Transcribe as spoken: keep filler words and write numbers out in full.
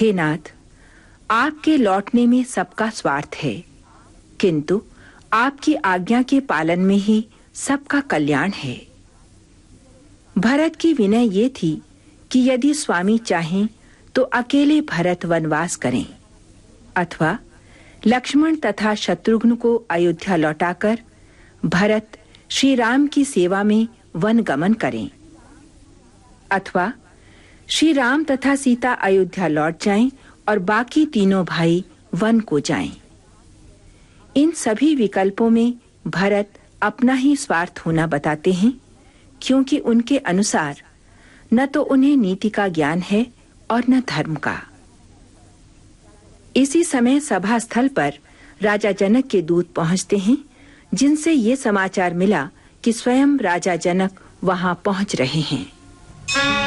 हे नाथ, आपके लौटने में सबका स्वार्थ है, किंतु आपकी आज्ञा के पालन में ही सबका कल्याण है। भरत की विनय ये थी कि यदि स्वामी चाहें तो अकेले भरत वनवास करें अथवा लक्ष्मण तथा शत्रुघ्न को अयोध्या लौटाकर भरत श्री राम की सेवा में वन गमन करें, अथवा श्री राम तथा सीता अयोध्या लौट जाएं और बाकी तीनों भाई वन को जाएं। इन सभी विकल्पों में भरत अपना ही स्वार्थ होना बताते हैं, क्योंकि उनके अनुसार न तो उन्हें नीति का ज्ञान है और न धर्म का। इसी समय सभा स्थल पर राजा जनक के दूत पहुंचते हैं, जिनसे ये समाचार मिला कि स्वयं राजा जनक वहां पहुंच रहे हैं।